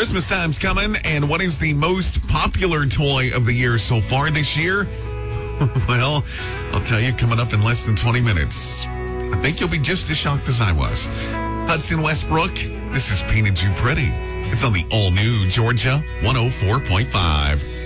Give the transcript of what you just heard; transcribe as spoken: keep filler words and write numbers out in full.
Christmas time's coming, and what is the most popular toy of the year so far this year? Well, I'll tell you coming up in less than twenty minutes. I think you'll be just as shocked as I was. Hudson Westbrook, this is Painted You Pretty. It's on the all-new Georgia one oh four point five.